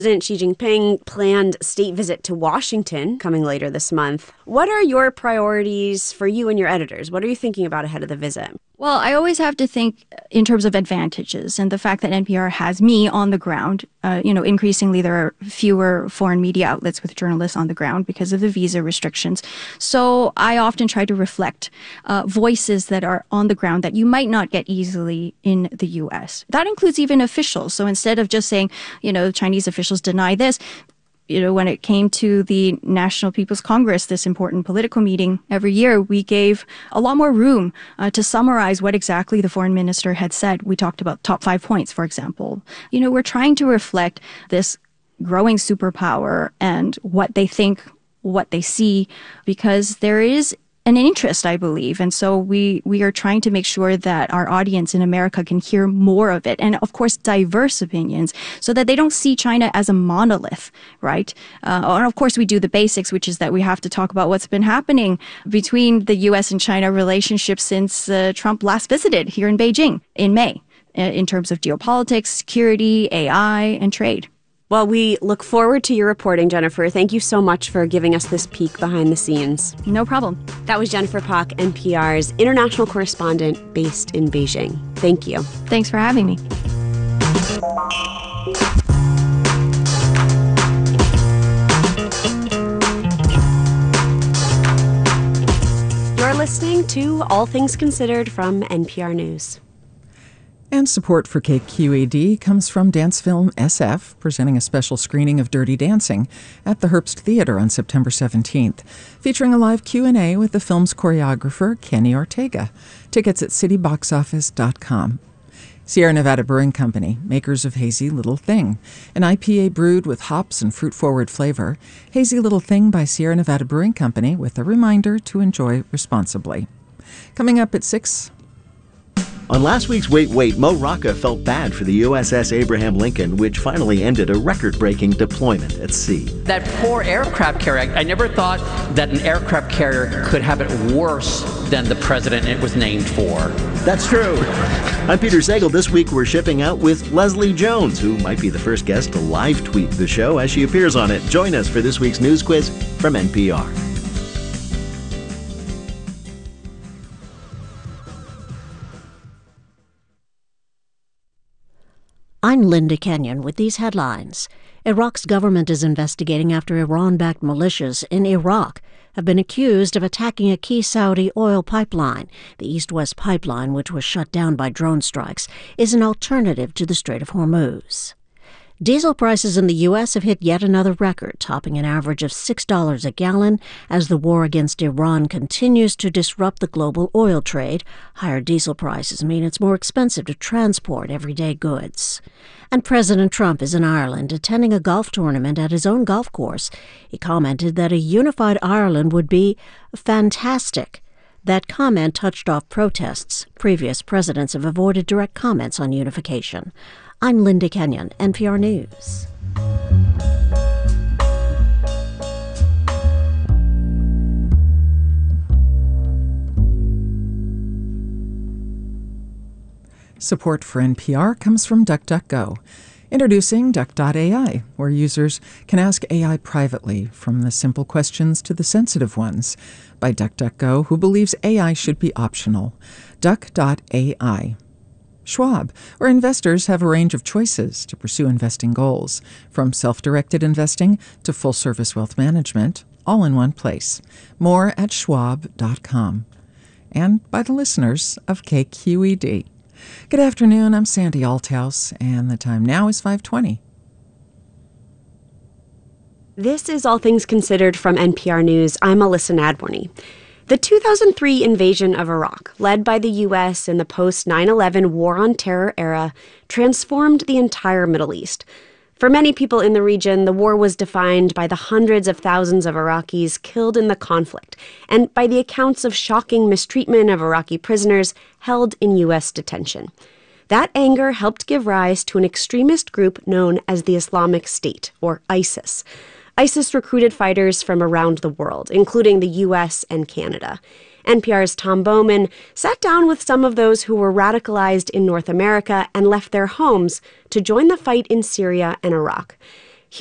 President Xi Jinping planned state visit to Washington coming later this month. What are your priorities for you and your editors? What are you thinking about ahead of the visit? Well, I always have to think in terms of advantages, and the fact that NPR has me on the ground. Increasingly there are fewer foreign media outlets with journalists on the ground because of the visa restrictions. So I often try to reflect voices that are on the ground that you might not get easily in the U.S. That includes even officials. So instead of just saying, Chinese officials deny this, when it came to the National People's Congress, this important political meeting every year, we gave a lot more room to summarize what exactly the foreign minister had said. We talked about top 5 points, for example. We're trying to reflect this growing superpower and what they think, what they see, because there is an interest, I believe. And so we are trying to make sure that our audience in America can hear more of it. And of course, diverse opinions so that they don't see China as a monolith, right? And of course, we do the basics, which is that we have to talk about what's been happening between the U.S. and China relationship since Trump last visited here in Beijing in May, in terms of geopolitics, security, AI, and trade. Well, we look forward to your reporting, Jennifer. Thank you so much for giving us this peek behind the scenes. No problem. That was Jennifer Pak, NPR's international correspondent based in Beijing. Thank you. Thanks for having me. You're listening to All Things Considered from NPR News. And support for KQED comes from Dance Film SF, presenting a special screening of Dirty Dancing at the Herbst Theater on September 17th, featuring a live Q&A with the film's choreographer, Kenny Ortega. Tickets at cityboxoffice.com. Sierra Nevada Brewing Company, makers of Hazy Little Thing, an IPA brewed with hops and fruit-forward flavor. Hazy Little Thing by Sierra Nevada Brewing Company, with a reminder to enjoy responsibly. Coming up at 6. On last week's Wait, Wait, Mo Rocca felt bad for the USS Abraham Lincoln, which finally ended a record-breaking deployment at sea. That poor aircraft carrier, I never thought that an aircraft carrier could have it worse than the president it was named for. That's true. I'm Peter Sagal. This week we're shipping out with Leslie Jones, who might be the first guest to live tweet the show as she appears on it. Join us for this week's news quiz from NPR. I'm Linda Kenyon with these headlines. Iraq's government is investigating after Iran-backed militias in Iraq have been accused of attacking a key Saudi oil pipeline. The East-West pipeline, which was shut down by drone strikes, is an alternative to the Strait of Hormuz. Diesel prices in the U.S. have hit yet another record, topping an average of $6 a gallon as the war against Iran continues to disrupt the global oil trade. Higher diesel prices mean it's more expensive to transport everyday goods. And President Trump is in Ireland attending a golf tournament at his own golf course. He commented that a unified Ireland would be fantastic. That comment touched off protests. Previous presidents have avoided direct comments on unification. I'm Linda Kenyon, NPR News. Support for NPR comes from DuckDuckGo. Introducing Duck.ai, where users can ask AI privately, from the simple questions to the sensitive ones, by DuckDuckGo, who believes AI should be optional. Duck.ai. Schwab, where investors have a range of choices to pursue investing goals, from self-directed investing to full-service wealth management, all in one place. More at schwab.com. And by the listeners of KQED. Good afternoon, I'm Sandy Althouse, and the time now is 5:20. This is All Things Considered from NPR News. I'm Alyssa Nadworny. The 2003 invasion of Iraq, led by the U.S. in the post-9/11 War on Terror era, transformed the entire Middle East. For many people in the region, the war was defined by the hundreds of thousands of Iraqis killed in the conflict, and by the accounts of shocking mistreatment of Iraqi prisoners held in U.S. detention. That anger helped give rise to an extremist group known as the Islamic State, or ISIS. ISIS recruited fighters from around the world, including the U.S. and Canada. NPR's Tom Bowman sat down with some of those who were radicalized in North America and left their homes to join the fight in Syria and Iraq.